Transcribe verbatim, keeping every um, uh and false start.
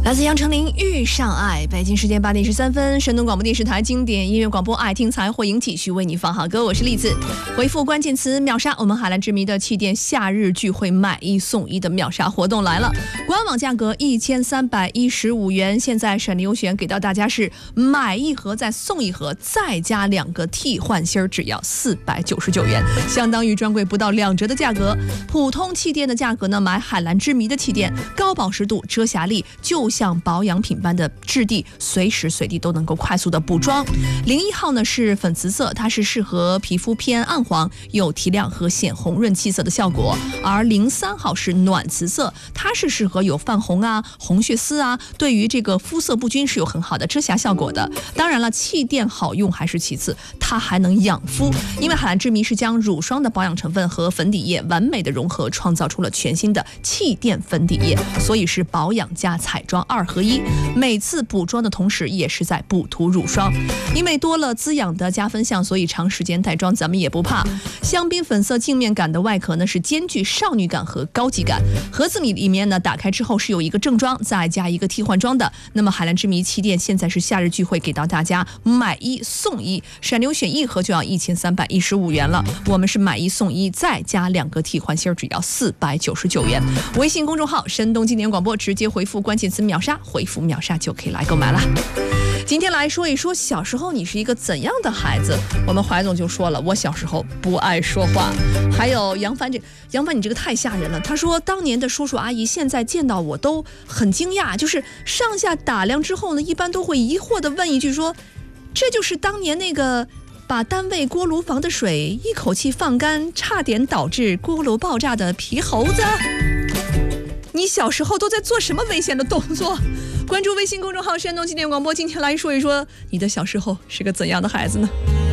来自杨丞琳《遇上爱》，北京时间八点十三分，山东广播电视台经典音乐广播爱听才会赢继续为你放好歌，我是栗子。回复关键词秒杀，我们海蓝之谜的气垫夏日聚会买一送一的秒杀活动来了，官网价格一千三百一十五元，现在闪优选给到大家是买一盒再送一盒，再加两个替换芯，只要四百九十九元，相当于专柜不到两折的价格。普通气垫的价格呢，买海蓝之谜的气垫，高保湿度、遮瑕力，就像保养品般的质地，随时随地都能够快速的补妆。零一号呢是粉紫色，它是适合皮肤偏暗黄，有提亮和显红润气色的效果；而零三号是暖紫色，它是适合有泛红啊、红血丝啊，对于这个肤色不均是有很好的遮瑕效果的。当然了，气垫好用还是其次，它还能养肤，因为海蓝之谜是将乳霜的保养成分和粉底液完美的融合，创造出了全新的气垫粉底液，所以是保养加彩妆二合一，每次补妆的同时也是在补涂乳霜，因为多了滋养的加分项，所以长时间带妆咱们也不怕。香槟粉色镜面感的外壳呢是兼具少女感和高级感，盒子里里面呢打开之后是有一个正装再加一个替换装的。那么海蓝之谜气垫现在是夏日聚会给到大家买一送一，闪流选一盒就要一千三百一十五元了，我们是买一送一再加两个替换芯，只要四百九十九元。微信公众号山东经典广播，直接回复关键词秒杀，回复秒杀就可以来购买了。今天来说一说小时候你是一个怎样的孩子。我们怀总就说了，我小时候不爱说话。还有杨帆，这杨帆你这个太吓人了，他说当年的叔叔阿姨现在见到我都很惊讶，就是上下打量之后呢，一般都会疑惑地问一句说，这就是当年那个把单位锅炉房的水一口气放干，差点导致锅炉爆炸的皮猴子？你小时候都在做什么危险的动作？关注微信公众号山东经典广播，今天来说一说你的小时候是个怎样的孩子呢？